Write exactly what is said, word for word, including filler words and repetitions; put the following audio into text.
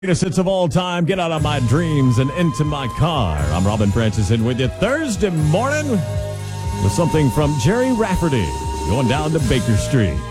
Greatest hits of all time. Get out of my dreams and into my car. I'm Robin Francis in with you Thursday morning with something from Jerry Rafferty going down to Baker Street.